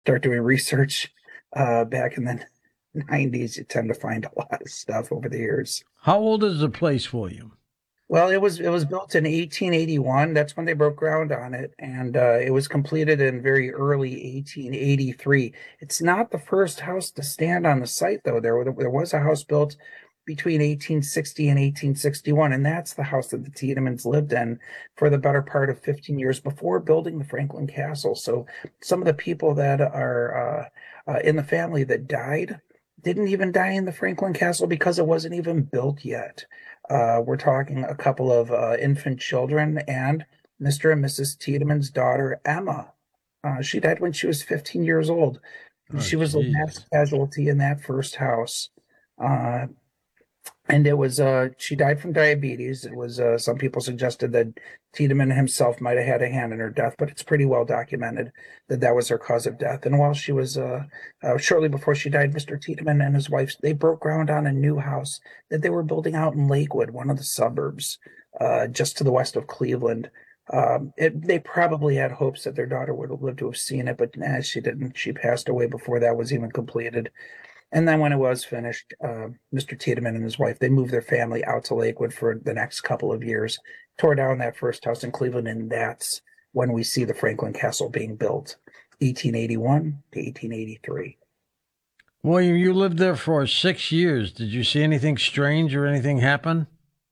start doing research back in the 90s, you tend to find a lot of stuff over the years. How old is the place for you? Well, it was built in 1881. That's when they broke ground on it, and it was completed in very early 1883. It's not the first house to stand on the site, though. There was a house built between 1860 and 1861, and that's the house that the Tiedemans lived in for the better part of 15 years before building the Franklin Castle. So some of the people that are in the family that died didn't even die in the Franklin Castle because it wasn't even built yet. We're talking a couple of infant children and Mr. and Mrs. Tiedemann's daughter, Emma. She died when she was 15 years old. Oh, She was the last jeez. casualty in that first house. Uh, and it was she died from diabetes. It was some people suggested that Tiedemann himself might have had a hand in her death, but it's pretty well documented that that was her cause of death. And while she was shortly before she died, Mr. Tiedemann and his wife, they broke ground on a new house that they were building out in Lakewood, one of the suburbs just to the west of Cleveland. They probably had hopes that their daughter would have lived to have seen it, but she didn't. She passed away before that was even completed. And then when it was finished, Mr. Tiedemann and his wife, they moved their family out to Lakewood for the next couple of years, tore down that first house in Cleveland, and that's when we see the Franklin Castle being built, 1881 to 1883. William, you lived there for 6 years. Did you see anything strange or anything happen?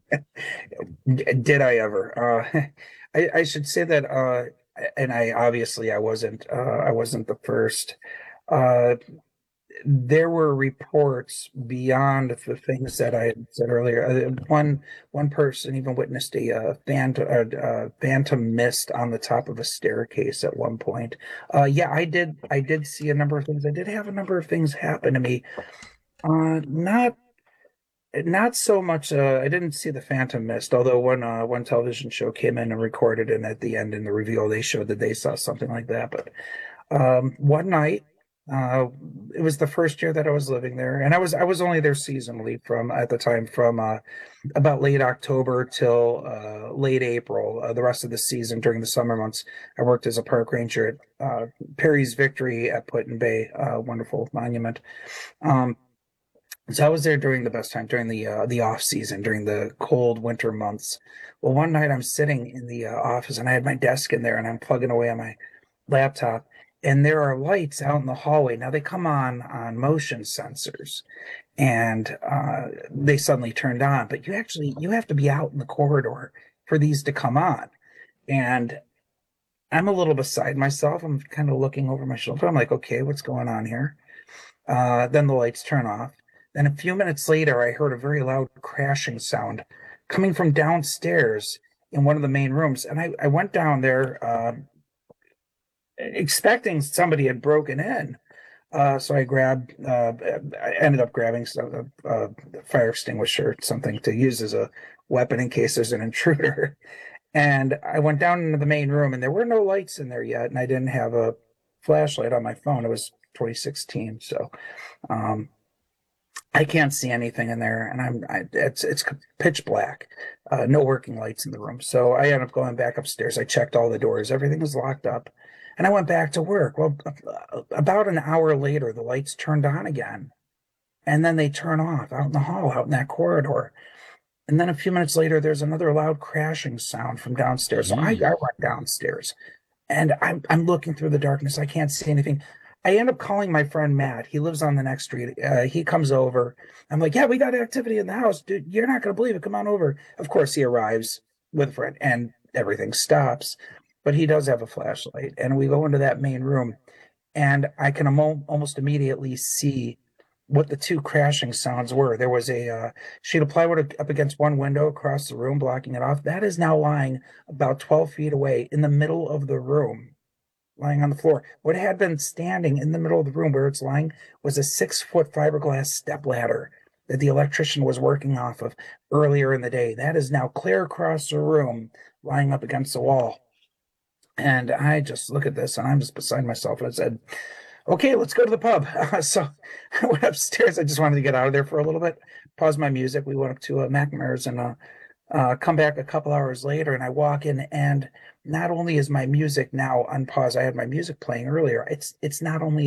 Did I ever? I should say that, and I obviously I wasn't the first. Uh, there were reports beyond the things that I had said earlier. One person even witnessed a phantom mist on the top of a staircase at one point. Yeah, I did see a number of things. I did have a number of things happen to me. Not so much. I didn't see the phantom mist, although one television show came in and recorded, and at the end in the reveal they showed that they saw something like that. But one night, uh, it was the first year that I was living there, and I was only there seasonally from at the time from about late October till late April. The rest of the season during the summer months, I worked as a park ranger at Perry's Victory at Put in Bay, wonderful monument. Um, so I was there during the best time, during the off season, during the cold winter months. Well, one night I'm sitting in the office and I had my desk in there and I'm plugging away on my laptop, and there are lights out in the hallway. Now they come on motion sensors, and they suddenly turned on. But you have to be out in the corridor for these to come on. And I'm a little beside myself. I'm kind of looking over my shoulder. I'm like, okay, what's going on here? Then the lights turn off. Then a few minutes later, I heard a very loud crashing sound coming from downstairs in one of the main rooms. And I went down there expecting somebody had broken in. So I ended up grabbing a fire extinguisher, something to use as a weapon in case there's an intruder. And I went down into the main room, and there were no lights in there yet, and I didn't have a flashlight on my phone. It was 2016, so um, I can't see anything in there, and it's pitch black, no working lights in the room. So I ended up going back upstairs. I checked all the doors, everything was locked up, and I went back to work. Well, about an hour later, the lights turned on again, and then they turn off out in the hall, out in that corridor. And then a few minutes later, there's another loud crashing sound from downstairs. So I Jeez. went downstairs, and I'm looking through the darkness. I can't see anything. I end up calling my friend Matt. He lives on the next street. He comes over. I'm like, yeah, we got activity in the house, dude. You're not gonna believe it. Come on over. Of course, he arrives with a friend, and everything stops. But he does have a flashlight, and we go into that main room, and I can almost immediately see what the two crashing sounds were. There was a sheet of plywood up against one window across the room, blocking it off. That is now lying about 12 feet away in the middle of the room, lying on the floor. What had been standing in the middle of the room where it's lying was a 6 foot fiberglass step ladder that the electrician was working off of earlier in the day. That is now clear across the room, lying up against the wall. And I just look at this and I'm just beside myself. And I said, okay, let's go to the pub. So I went upstairs. I just wanted to get out of there for a little bit, pause my music. We went up to McNamara's and come back a couple hours later, and I walk in, and not only is my music now unpaused, I had my music playing earlier. It's not only